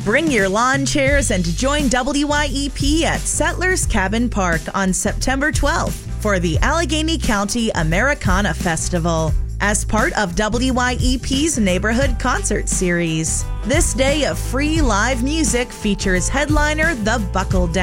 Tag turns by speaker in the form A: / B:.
A: Bring your lawn chairs and join WYEP at Settlers Cabin Park on September 12th for the Allegheny County Americana Festival as part of WYEP's Neighborhood Concert Series. This day of free live music features headliner The Buckle Down.